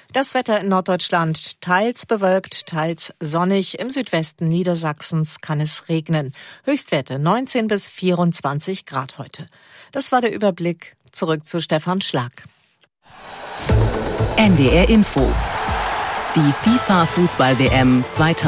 Das Wetter in Norddeutschland teils bewölkt, teils sonnig. Im Südwesten Niedersachsens kann es regnen. Höchstwerte 19 bis 24 Grad heute. Das war der Überblick. Zurück zu Stefan Schlag. NDR Info. Die FIFA-Fußball-WM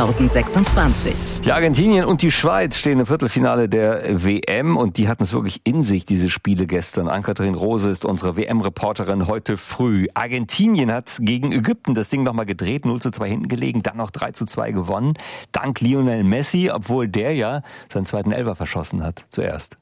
2026. Ja, Argentinien und die Schweiz stehen im Viertelfinale der WM und die hatten es wirklich in sich, diese Spiele gestern. Ann-Kathrin Rose ist unsere WM-Reporterin heute früh. Argentinien hat gegen Ägypten das Ding nochmal gedreht, 0:2 hinten gelegen, dann noch 3:2 gewonnen. Dank Lionel Messi, obwohl der ja seinen zweiten Elfer verschossen hat zuerst.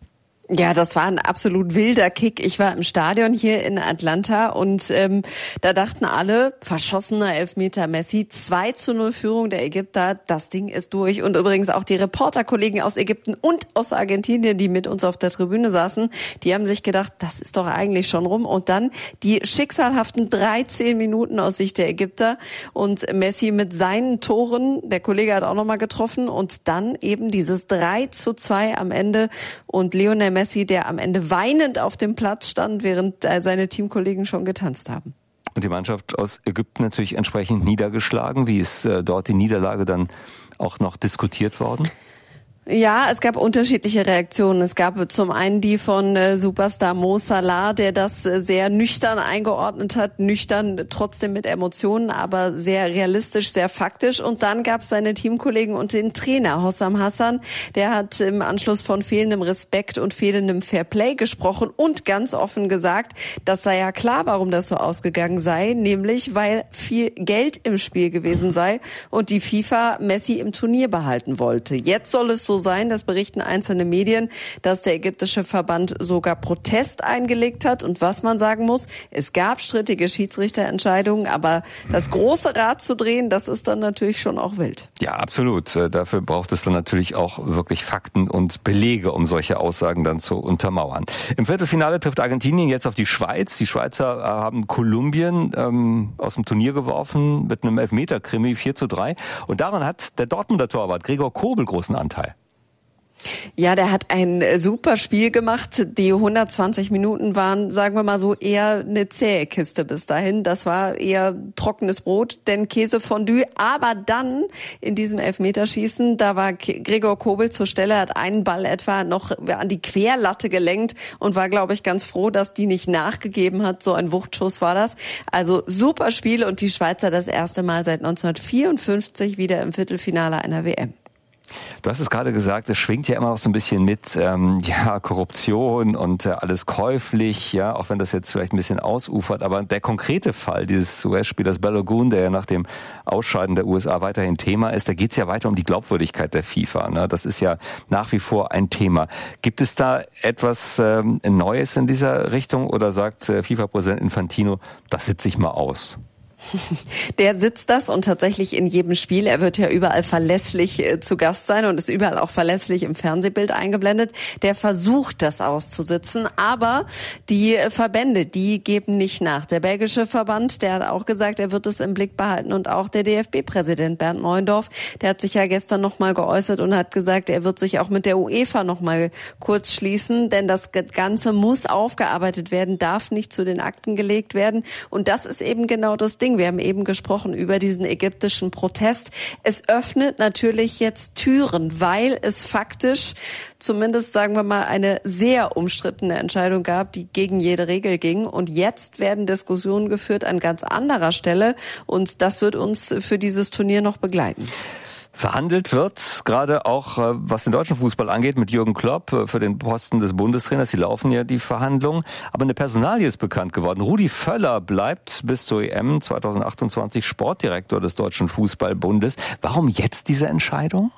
Ja, das war ein absolut wilder Kick. Ich war im Stadion hier in Atlanta und da dachten alle, verschossener Elfmeter Messi, 2:0 Führung der Ägypter, das Ding ist durch. Und übrigens auch die Reporterkollegen aus Ägypten und aus Argentinien, die mit uns auf der Tribüne saßen, die haben sich gedacht, das ist doch eigentlich schon rum. Und dann die schicksalhaften 13 Minuten aus Sicht der Ägypter und Messi mit seinen Toren, der Kollege hat auch nochmal getroffen und dann eben dieses 3:2 am Ende und Lionel Messi, der am Ende weinend auf dem Platz stand, während seine Teamkollegen schon getanzt haben. Und die Mannschaft aus Ägypten natürlich entsprechend niedergeschlagen. Wie ist dort die Niederlage dann auch noch diskutiert worden? Ja, es gab unterschiedliche Reaktionen. Es gab zum einen die von Superstar Mo Salah, der das sehr nüchtern eingeordnet hat. Nüchtern, trotzdem mit Emotionen, aber sehr realistisch, sehr faktisch. Und dann gab es seine Teamkollegen und den Trainer Hossam Hassan. Der hat im Anschluss von fehlendem Respekt und fehlendem Fairplay gesprochen und ganz offen gesagt, das sei ja klar, warum das so ausgegangen sei. Nämlich, weil viel Geld im Spiel gewesen sei und die FIFA Messi im Turnier behalten wollte. Jetzt soll es so sein, das berichten einzelne Medien, dass der ägyptische Verband sogar Protest eingelegt hat. Und was man sagen muss, es gab strittige Schiedsrichterentscheidungen, aber das große Rad zu drehen, das ist dann natürlich schon auch wild. Ja, absolut. Dafür braucht es dann natürlich auch wirklich Fakten und Belege, um solche Aussagen dann zu untermauern. Im Viertelfinale trifft Argentinien jetzt auf die Schweiz. Die Schweizer haben Kolumbien aus dem Turnier geworfen mit einem Elfmeter-Krimi 4:3. Und daran hat der Dortmunder Torwart Gregor Kobel großen Anteil. Ja, der hat ein super Spiel gemacht. Die 120 Minuten waren, sagen wir mal so, eher eine zähe Kiste bis dahin. Das war eher trockenes Brot, denn Käsefondue. Aber dann in diesem Elfmeterschießen, da war Gregor Kobel zur Stelle, hat einen Ball etwa noch an die Querlatte gelenkt und war, glaube ich, ganz froh, dass die nicht nachgegeben hat. So ein Wuchtschuss war das. Also super Spiel und die Schweizer das erste Mal seit 1954 wieder im Viertelfinale einer WM. Du hast es gerade gesagt, es schwingt ja immer noch so ein bisschen mit, Korruption und alles käuflich, ja, auch wenn das jetzt vielleicht ein bisschen ausufert. Aber der konkrete Fall dieses US-Spielers Balogun, der ja nach dem Ausscheiden der USA weiterhin Thema ist, da geht es ja weiter um die Glaubwürdigkeit der FIFA. Ne? Das ist ja nach wie vor ein Thema. Gibt es da etwas Neues in dieser Richtung oder sagt FIFA-Präsident Infantino, das sitze ich mal aus? Der sitzt das und tatsächlich in jedem Spiel. Er wird ja überall verlässlich zu Gast sein und ist überall auch verlässlich im Fernsehbild eingeblendet. Der versucht, das auszusitzen, aber die Verbände, die geben nicht nach. Der belgische Verband, der hat auch gesagt, er wird es im Blick behalten und auch der DFB-Präsident Bernd Neuendorf, der hat sich ja gestern nochmal geäußert und hat gesagt, er wird sich auch mit der UEFA nochmal kurz schließen, denn das Ganze muss aufgearbeitet werden, darf nicht zu den Akten gelegt werden und das ist eben genau das Ding. Wir haben eben gesprochen über diesen ägyptischen Protest. Es öffnet natürlich jetzt Türen, weil es faktisch zumindest, sagen wir mal, eine sehr umstrittene Entscheidung gab, die gegen jede Regel ging. Und jetzt werden Diskussionen geführt an ganz anderer Stelle. Und das wird uns für dieses Turnier noch begleiten. Verhandelt wird, gerade auch was den deutschen Fußball angeht, mit Jürgen Klopp für den Posten des Bundestrainers. Die laufen ja die Verhandlungen. Aber eine Personalie ist bekannt geworden. Rudi Völler bleibt bis zur EM 2028 Sportdirektor des Deutschen Fußballbundes. Warum jetzt diese Entscheidung?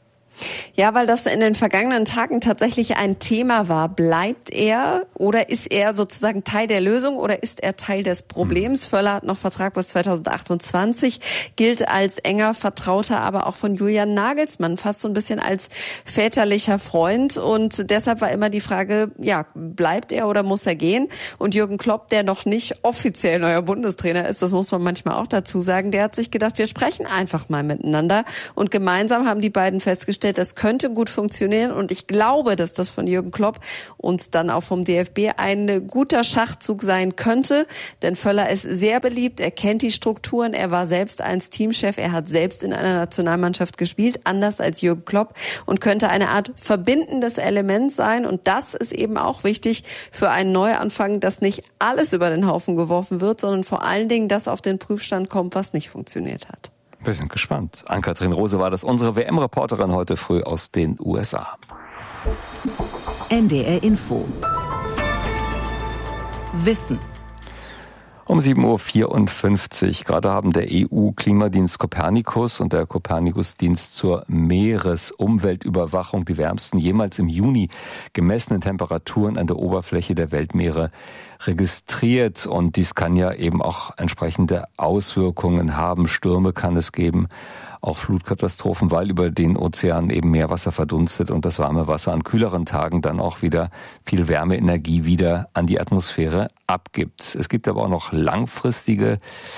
Ja, weil das in den vergangenen Tagen tatsächlich ein Thema war. Bleibt er oder ist er sozusagen Teil der Lösung oder ist er Teil des Problems? Völler hat noch Vertrag bis 2028, gilt als enger Vertrauter, aber auch von Julian Nagelsmann, fast so ein bisschen als väterlicher Freund. Und deshalb war immer die Frage, ja, bleibt er oder muss er gehen? Und Jürgen Klopp, der noch nicht offiziell neuer Bundestrainer ist, das muss man manchmal auch dazu sagen, der hat sich gedacht, wir sprechen einfach mal miteinander. Und gemeinsam haben die beiden festgestellt, festgestellt, das könnte gut funktionieren und ich glaube, dass das von Jürgen Klopp und dann auch vom DFB ein guter Schachzug sein könnte, denn Völler ist sehr beliebt, er kennt die Strukturen, er war selbst einst Teamchef, er hat selbst in einer Nationalmannschaft gespielt, anders als Jürgen Klopp und könnte eine Art verbindendes Element sein und das ist eben auch wichtig für einen Neuanfang, dass nicht alles über den Haufen geworfen wird, sondern vor allen Dingen das auf den Prüfstand kommt, was nicht funktioniert hat. Wir sind gespannt. Ann-Kathrin Rose war das, unsere WM-Reporterin heute früh aus den USA. NDR Info. Wissen. Um 7.54 Uhr. Gerade haben der EU-Klimadienst Copernicus und der Copernicus-Dienst zur Meeresumweltüberwachung die wärmsten jemals im Juni gemessenen Temperaturen an der Oberfläche der Weltmeere registriert. Und dies kann ja eben auch entsprechende Auswirkungen haben. Stürme kann es geben, auch Flutkatastrophen, weil über den Ozean eben Meerwasser verdunstet und das warme Wasser an kühleren Tagen dann auch wieder viel Wärmeenergie wieder an die Atmosphäre abgibt. Es gibt aber auch noch langfristige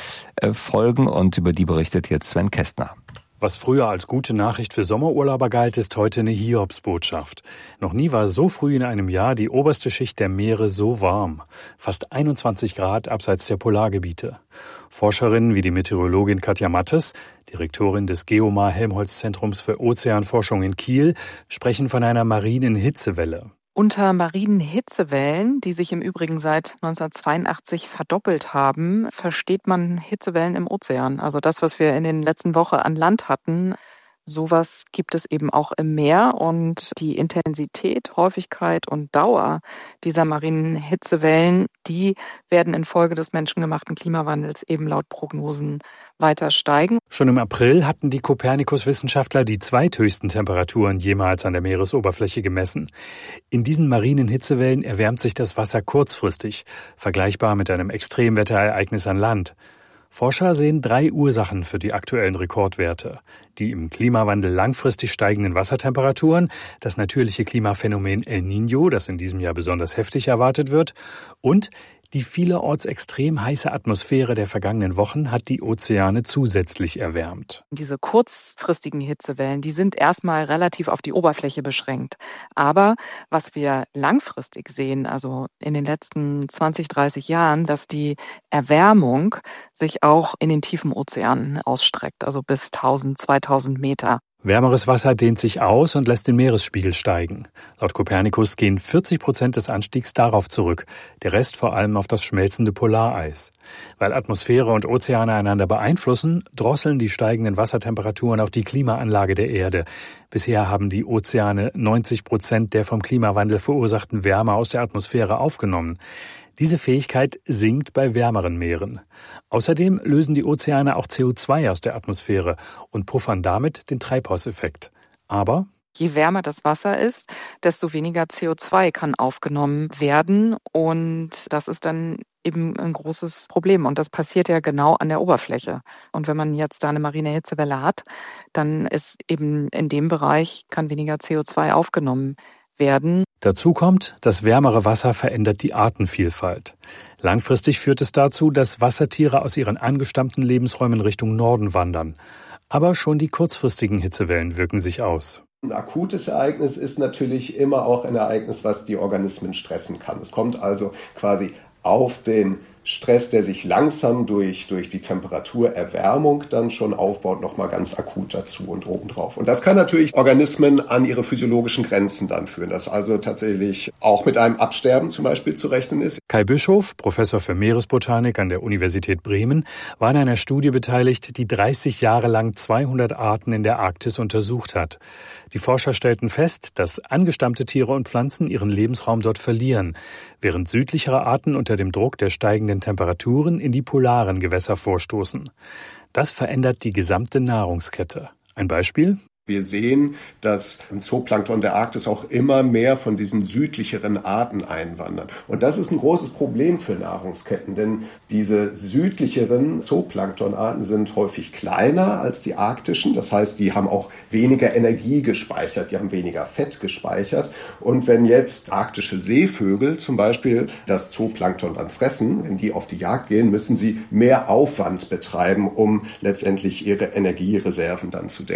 Folgen und über die berichtet jetzt Sven Kästner. Was früher als gute Nachricht für Sommerurlauber galt, ist heute eine Hiobsbotschaft. Noch nie war so früh in einem Jahr die oberste Schicht der Meere so warm. Fast 21 Grad abseits der Polargebiete. Forscherinnen wie die Meteorologin Katja Mattes, Direktorin des Geomar-Helmholtz-Zentrums für Ozeanforschung in Kiel, sprechen von einer marinen Hitzewelle. Unter marinen Hitzewellen, die sich im Übrigen seit 1982 verdoppelt haben, versteht man Hitzewellen im Ozean. Also das, was wir in den letzten Wochen an Land hatten, sowas gibt es eben auch im Meer. Und die Intensität, Häufigkeit und Dauer dieser marinen Hitzewellen, die werden infolge des menschengemachten Klimawandels eben laut Prognosen weiter steigen. Schon im April hatten die Copernicus-Wissenschaftler die zweithöchsten Temperaturen jemals an der Meeresoberfläche gemessen. In diesen marinen Hitzewellen erwärmt sich das Wasser kurzfristig, vergleichbar mit einem Extremwetterereignis an Land. Forscher sehen 3 Ursachen für die aktuellen Rekordwerte. Die im Klimawandel langfristig steigenden Wassertemperaturen, das natürliche Klimaphänomen El Niño, das in diesem Jahr besonders heftig erwartet wird, und die vielerorts extrem heiße Atmosphäre der vergangenen Wochen hat die Ozeane zusätzlich erwärmt. Diese kurzfristigen Hitzewellen, die sind erstmal relativ auf die Oberfläche beschränkt. Aber was wir langfristig sehen, also in den letzten 20, 30 Jahren, dass die Erwärmung sich auch in den tiefen Ozeanen ausstreckt, also bis 1000, 2000 Meter. Wärmeres Wasser dehnt sich aus und lässt den Meeresspiegel steigen. Laut Copernicus gehen 40% des Anstiegs darauf zurück, der Rest vor allem auf das schmelzende Polareis. Weil Atmosphäre und Ozeane einander beeinflussen, drosseln die steigenden Wassertemperaturen auch die Klimaanlage der Erde. Bisher haben die Ozeane 90% der vom Klimawandel verursachten Wärme aus der Atmosphäre aufgenommen. Diese Fähigkeit sinkt bei wärmeren Meeren. Außerdem lösen die Ozeane auch CO2 aus der Atmosphäre und puffern damit den Treibhauseffekt. Aber je wärmer das Wasser ist, desto weniger CO2 kann aufgenommen werden und das ist dann eben ein großes Problem. Und das passiert ja genau an der Oberfläche. Und wenn man jetzt da eine marine Hitzewelle hat, dann ist eben in dem Bereich kann weniger CO2 aufgenommen werden. Dazu kommt, das wärmere Wasser verändert die Artenvielfalt. Langfristig führt es dazu, dass Wassertiere aus ihren angestammten Lebensräumen Richtung Norden wandern. Aber schon die kurzfristigen Hitzewellen wirken sich aus. Ein akutes Ereignis ist natürlich immer auch ein Ereignis, was die Organismen stressen kann. Es kommt also quasi auf den Stress, der sich langsam durch die Temperaturerwärmung dann schon aufbaut, nochmal ganz akut dazu und obendrauf. Und das kann natürlich Organismen an ihre physiologischen Grenzen dann führen, dass also tatsächlich auch mit einem Absterben zum Beispiel zu rechnen ist. Kai Bischof, Professor für Meeresbotanik an der Universität Bremen, war an einer Studie beteiligt, die 30 Jahre lang 200 Arten in der Arktis untersucht hat. Die Forscher stellten fest, dass angestammte Tiere und Pflanzen ihren Lebensraum dort verlieren, während südlichere Arten unter dem Druck der steigenden Temperaturen in die polaren Gewässer vorstoßen. Das verändert die gesamte Nahrungskette. Ein Beispiel? Wir sehen, dass im Zooplankton der Arktis auch immer mehr von diesen südlicheren Arten einwandern. Und das ist ein großes Problem für Nahrungsketten, denn diese südlicheren Zooplanktonarten sind häufig kleiner als die arktischen. Das heißt, die haben auch weniger Energie gespeichert, die haben weniger Fett gespeichert. Und wenn jetzt arktische Seevögel zum Beispiel das Zooplankton dann fressen, wenn die auf die Jagd gehen, müssen sie mehr Aufwand betreiben, um letztendlich ihre Energiereserven dann zu decken.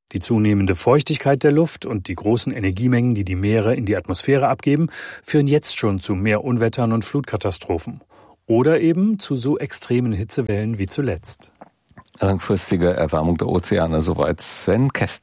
Die zunehmende Feuchtigkeit der Luft und die großen Energiemengen, die die Meere in die Atmosphäre abgeben, führen jetzt schon zu mehr Unwettern und Flutkatastrophen. Oder eben zu so extremen Hitzewellen wie zuletzt. Langfristige Erwärmung der Ozeane, soweit Sven Kästner.